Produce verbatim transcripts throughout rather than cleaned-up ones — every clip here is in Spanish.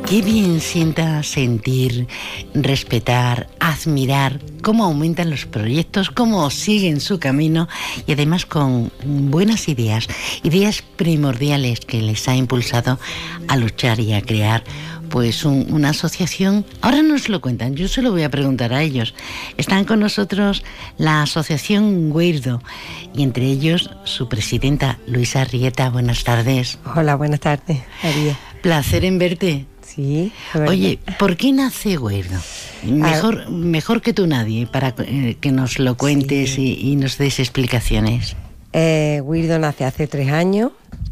Qué bien sienta sentir, respetar, admirar cómo aumentan los proyectos, cómo siguen su camino y además con buenas ideas, ideas primordiales que les ha impulsado a luchar y a crear pues un, una asociación. Ahora nos lo cuentan, yo se lo voy a preguntar a ellos. Están con nosotros la asociación Gueirdo y entre ellos su presidenta Luisa Arrieta. Buenas tardes. Hola, buenas tardes, María. Placer en verte. Sí. Oye, ¿por qué nace Gueirdo? Mejor, ah, mejor que tú nadie para eh, que nos lo cuentes sí. y, y nos des explicaciones. Eh, Gueirdo nace hace tres años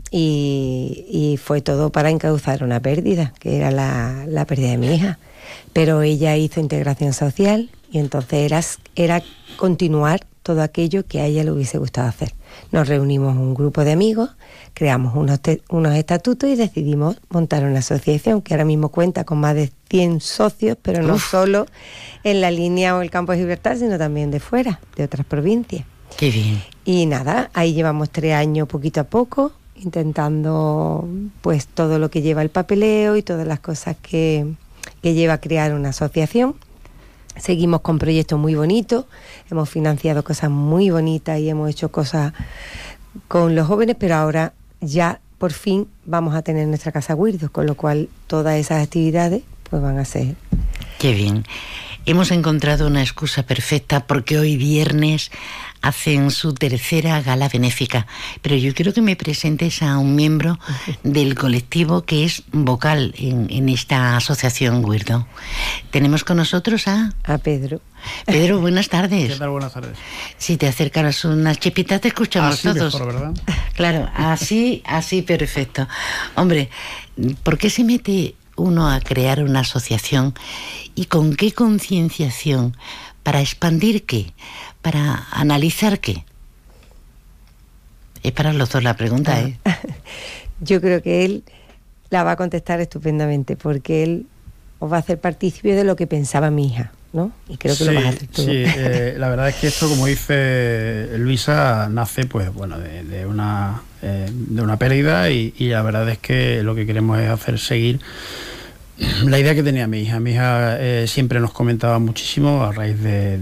y, y fue todo para encauzar una pérdida, que era la, la pérdida de mi hija. Pero ella hizo integración social y entonces era, era continuar todo aquello que a ella le hubiese gustado hacer. Nos reunimos un grupo de amigos, creamos unos, te, unos estatutos y decidimos montar una asociación que ahora mismo cuenta con más de cien socios, pero no Uf. solo en la línea o el campo de Gibraltar, sino también de fuera, de otras provincias. Qué bien. Y nada, ahí llevamos tres años poquito a poco, intentando pues todo lo que lleva el papeleo y todas las cosas que, que lleva a crear una asociación. Seguimos con proyectos muy bonitos, hemos financiado cosas muy bonitas y hemos hecho cosas con los jóvenes, pero ahora ya por fin vamos a tener nuestra casa Gueirdo, con lo cual todas esas actividades pues van a ser. Qué bien. Hemos encontrado una excusa perfecta porque hoy viernes hacen su tercera gala benéfica, pero yo quiero que me presentes a un miembro del colectivo que es vocal en, en esta asociación Gueirdo. Tenemos con nosotros a... A Pedro. Pedro, buenas tardes. ¿Qué tal? Buenas tardes. Si te acercaras unas chipitas te escuchamos así todos. Mejor, ¿verdad? Claro, así, así perfecto. Hombre, ¿por qué se mete uno a crear una asociación y con qué concienciación? ¿Para expandir qué? ¿Para analizar qué? Es para los dos la pregunta, ¿eh? Yo creo que él la va a contestar estupendamente, porque él os va a hacer partícipe de lo que pensaba mi hija, ¿no? Y creo que sí, lo vas a hacer tú. Sí, eh, la verdad es que esto, como dice Luisa, nace pues bueno de, de una eh, de una pérdida y, y la verdad es que lo que queremos es hacer seguir la idea que tenía mi hija. Mi hija eh, siempre nos comentaba muchísimo a raíz de